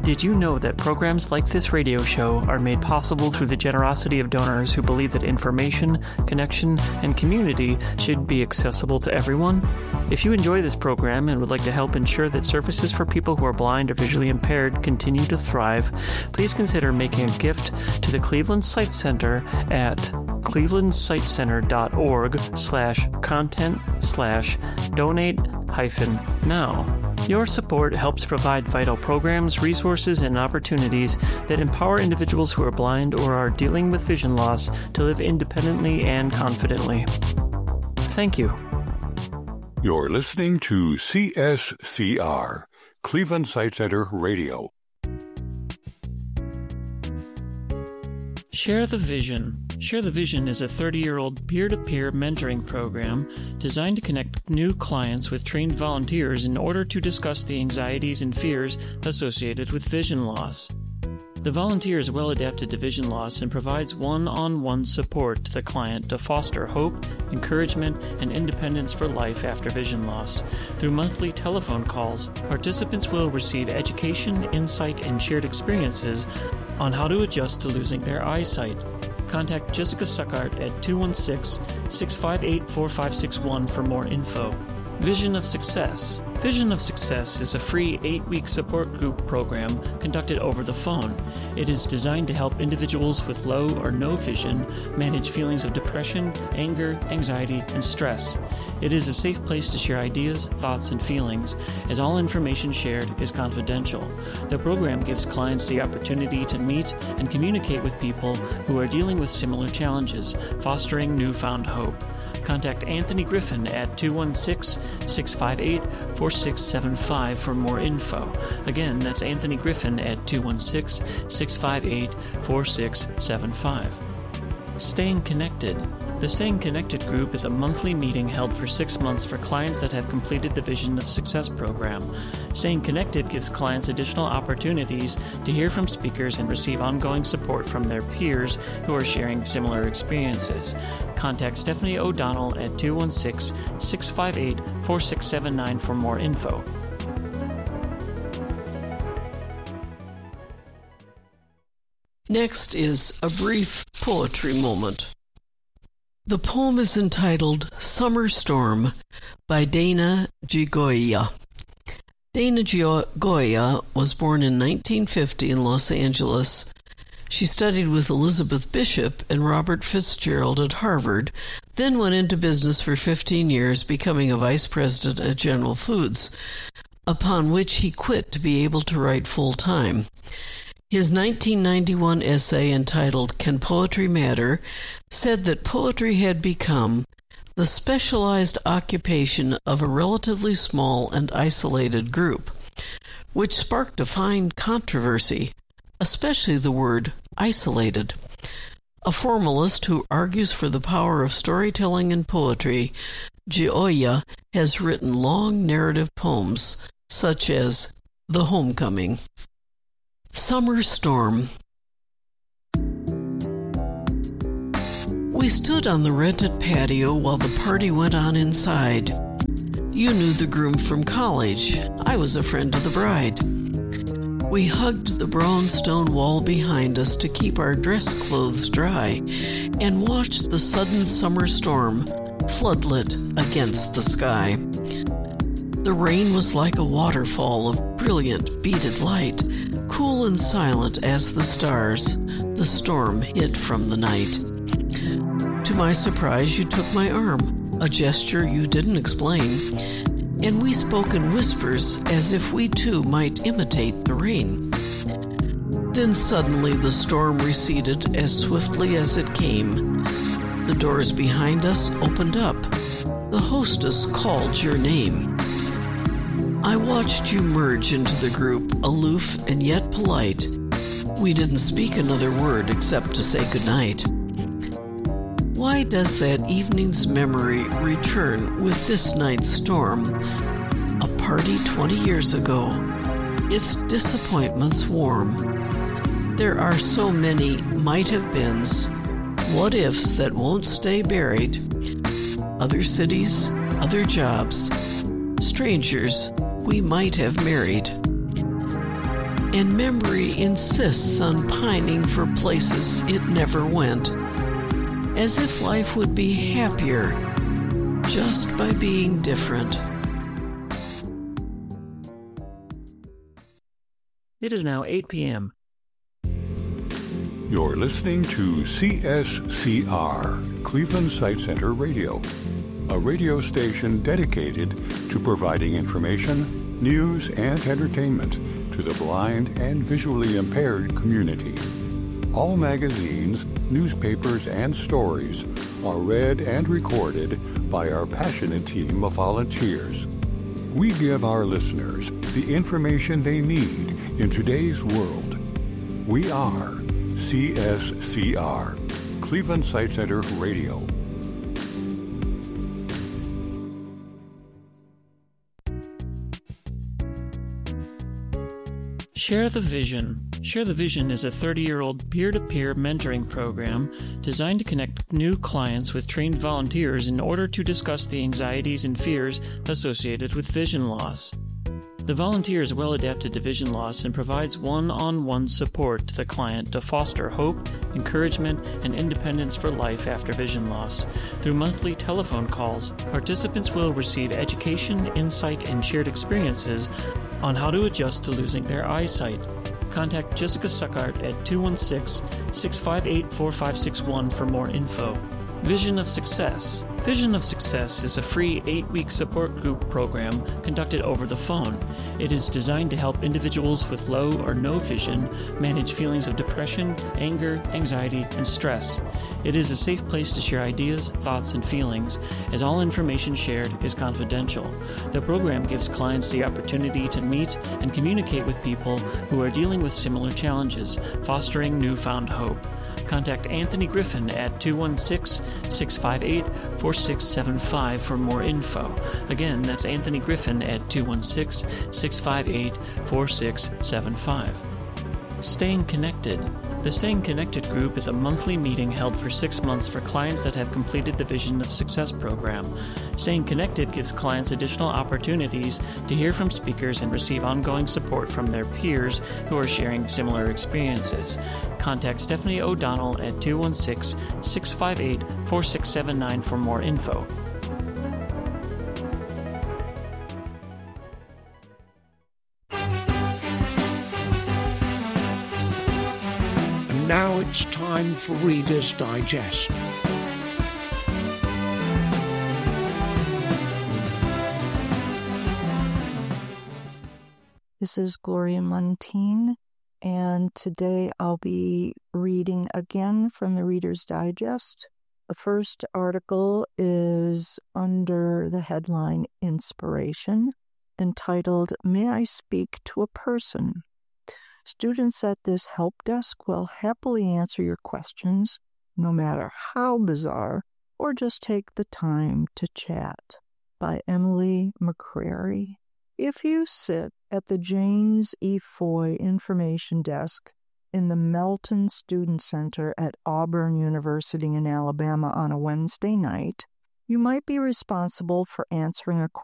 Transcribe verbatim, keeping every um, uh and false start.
Did you know that programs like this radio show are made possible through the generosity of donors who believe that information, connection, and community should be accessible to everyone? If you enjoy this program and would like to help ensure that services for people who are blind or visually impaired continue to thrive, please consider making a gift to the Cleveland Sight Center at clevelandsightcenter.org slash content slash donate hyphen now. Your support helps provide vital programs, resources, and opportunities that empower individuals who are blind or are dealing with vision loss to live independently and confidently. Thank you. You're listening to C S C R, Cleveland Sight Center Radio. Share the Vision. Share the Vision is a thirty-year-old peer-to-peer mentoring program designed to connect new clients with trained volunteers in order to discuss the anxieties and fears associated with vision loss. The volunteer is well adapted to vision loss and provides one-on-one support to the client to foster hope, encouragement, and independence for life after vision loss. Through monthly telephone calls, participants will receive education, insight, and shared experiences on how to adjust to losing their eyesight. Contact Jessica Suckart at two one six, six five eight, four five six one for more info. Vision of Success. Vision of Success is a free eight-week support group program conducted over the phone. It is designed to help individuals with low or no vision manage feelings of depression, anger, anxiety, and stress. It is a safe place to share ideas, thoughts, and feelings, as all information shared is confidential. The program gives clients the opportunity to meet and communicate with people who are dealing with similar challenges, fostering newfound hope. Contact Anthony Griffin at two one six, six five eight, four six seven five for more info. Again, that's Anthony Griffin at two one six, six five eight, four six seven five. Staying Connected. The Staying Connected group is a monthly meeting held for six months for clients that have completed the Vision of Success program. Staying Connected gives clients additional opportunities to hear from speakers and receive ongoing support from their peers who are sharing similar experiences. Contact Stephanie O'Donnell at two one six, six five eight, four six seven nine for more info. Next is a brief poetry moment. The poem is entitled Summer Storm by Dana Gioia. Dana Gioia was born in nineteen fifty in Los Angeles. She studied with Elizabeth Bishop and Robert Fitzgerald at Harvard, then went into business for fifteen years, becoming a vice president at General Foods, upon which he quit to be able to write full-time. His nineteen ninety-one essay entitled Can Poetry Matter said that poetry had become the specialized occupation of a relatively small and isolated group, which sparked a fine controversy, especially the word isolated. A formalist who argues for the power of storytelling in poetry, Gioia has written long narrative poems such as The Homecoming. Summer Storm. We stood on the rented patio while the party went on inside. You knew the groom from college. I was a friend of the bride. We hugged the brownstone wall behind us to keep our dress clothes dry and watched the sudden summer storm floodlit against the sky. The rain was like a waterfall of brilliant beaded light, cool and silent as the stars the storm hid from the night. To my surprise, you took my arm, a gesture you didn't explain, and we spoke in whispers as if we too might imitate the rain. Then suddenly the storm receded as swiftly as it came. The doors behind us opened up. The hostess called your name. I watched you merge into the group, aloof and yet polite. We didn't speak another word except to say goodnight. Why does that evening's memory return with this night's storm? A party twenty years ago. Its disappointments warm. There are so many might-have-beens, what-ifs that won't stay buried. Other cities, other jobs, strangers we might have married. and memory insists on pining for places it never went, as if life would be happier just by being different. It is now eight p.m. You're listening to C S C R, Cleveland Sight Center Radio, a radio station dedicated to providing information, news, and entertainment to the blind and visually impaired community. All magazines, newspapers, and stories are read and recorded by our passionate team of volunteers. We give our listeners the information they need in today's world. We are C S C R, Cleveland Sight Center Radio. Share the Vision. Share the Vision is a thirty-year-old peer-to-peer mentoring program designed to connect new clients with trained volunteers in order to discuss the anxieties and fears associated with vision loss. The volunteer is well adapted to vision loss and provides one-on-one support to the client to foster hope, encouragement, and independence for life after vision loss. Through monthly telephone calls, participants will receive education, insight, and shared experiences on how to adjust to losing their eyesight. Contact Jessica Suckart at two one six, six five eight, four five six one for more info. Vision of Success. Vision of Success is a free eight-week support group program conducted over the phone. It is designed to help individuals with low or no vision manage feelings of depression, anger, anxiety, and stress. It is a safe place to share ideas, thoughts, and feelings, as all information shared is confidential. The program gives clients the opportunity to meet and communicate with people who are dealing with similar challenges, fostering newfound hope. Contact Anthony Griffin at two one six, six five eight, four six seven five for more info. Again, that's Anthony Griffin at two one six, six five eight, four six seven five. Staying Connected. The Staying Connected group is a monthly meeting held for six months for clients that have completed the Vision of Success program. Staying Connected gives clients additional opportunities to hear from speakers and receive ongoing support from their peers who are sharing similar experiences. Contact Stephanie O'Donnell at two one six, six five eight, four six seven nine for more info. Now it's time for Reader's Digest. This is Gloria Muntean, and today I'll be reading again from the Reader's Digest. The first article is under the headline Inspiration, entitled, May I Speak to a Person? Students at this help desk will happily answer your questions, no matter how bizarre, or just take the time to chat. By Emily McCrary. If you sit at the James E. Foy Information Desk in the Melton Student Center at Auburn University in Alabama on a Wednesday night, you might be responsible for answering a question